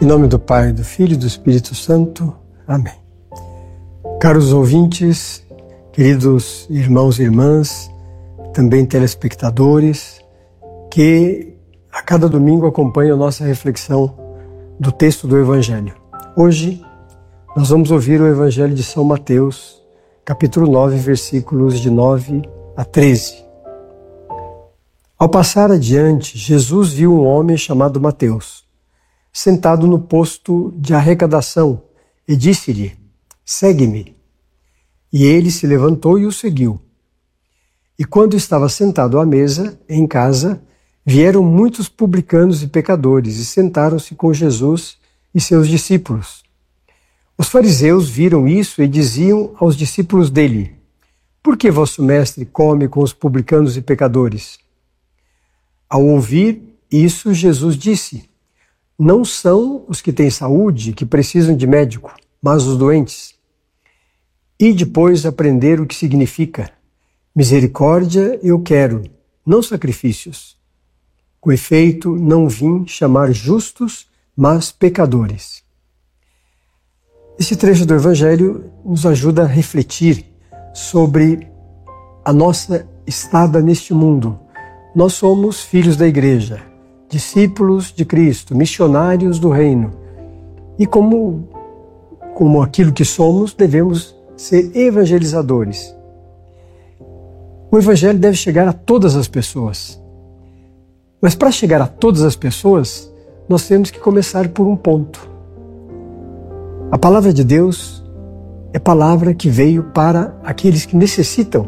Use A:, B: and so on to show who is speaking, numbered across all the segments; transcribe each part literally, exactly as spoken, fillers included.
A: Em nome do Pai, do Filho e do Espírito Santo. Amém. Caros ouvintes, queridos irmãos e irmãs, também telespectadores, que a cada domingo acompanham a nossa reflexão do texto do Evangelho. Hoje nós vamos ouvir o Evangelho de São Mateus, capítulo nove, versículos de nove a treze. Ao passar adiante, Jesus viu um homem chamado Mateus, sentado no posto de arrecadação, e disse-lhe: segue-me. E ele se levantou e o seguiu. E quando estava sentado à mesa, em casa, vieram muitos publicanos e pecadores e sentaram-se com Jesus e seus discípulos. Os fariseus viram isso e diziam aos discípulos dele: por que vosso mestre come com os publicanos e pecadores? Ao ouvir isso, Jesus disse: não são os que têm saúde que precisam de médico, mas os doentes. E depois aprender o que significa: misericórdia eu quero, não sacrifícios. Com efeito, não vim chamar justos, mas pecadores. Esse trecho do Evangelho nos ajuda a refletir sobre a nossa estada neste mundo. Nós somos filhos da Igreja, discípulos de Cristo, missionários do Reino. E como, como aquilo que somos, devemos ser evangelizadores. O Evangelho deve chegar a todas as pessoas. Mas para chegar a todas as pessoas, nós temos que começar por um ponto. A palavra de Deus é palavra que veio para aqueles que necessitam.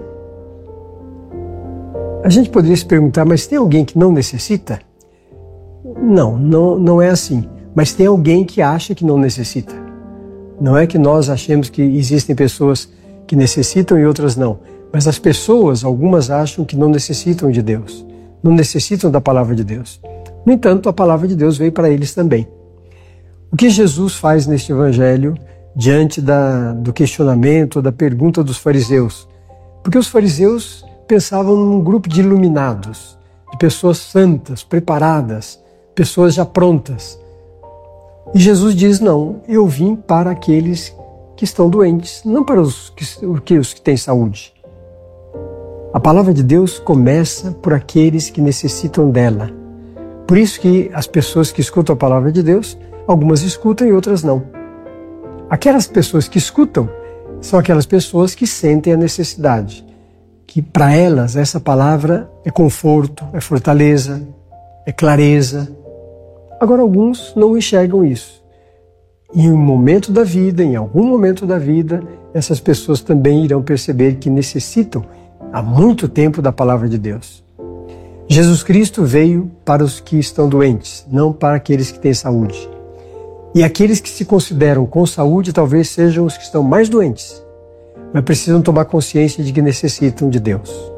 A: A gente poderia se perguntar, mas tem alguém que não necessita? Não, não, não é assim. Mas tem alguém que acha que não necessita. Não é que nós achemos que existem pessoas que necessitam e outras não. Mas as pessoas, algumas acham que não necessitam de Deus. Não necessitam da palavra de Deus. No entanto, a palavra de Deus veio para eles também. O que Jesus faz neste Evangelho diante da, do questionamento, da pergunta dos fariseus? Porque os fariseus pensavam num grupo de iluminados, de pessoas santas, preparadas, pessoas já prontas. E Jesus diz: não, eu vim para aqueles que estão doentes, não para os que, os que têm saúde. A palavra de Deus começa por aqueles que necessitam dela. Por isso que as pessoas que escutam a palavra de Deus, algumas escutam e outras não. Aquelas pessoas que escutam são aquelas pessoas que sentem a necessidade, que para elas essa palavra é conforto, é fortaleza, é clareza. Agora, alguns não enxergam isso. Em um momento da vida, em algum momento da vida, essas pessoas também irão perceber que necessitam há muito tempo da palavra de Deus. Jesus Cristo veio para os que estão doentes, não para aqueles que têm saúde. E aqueles que se consideram com saúde talvez sejam os que estão mais doentes, mas precisam tomar consciência de que necessitam de Deus.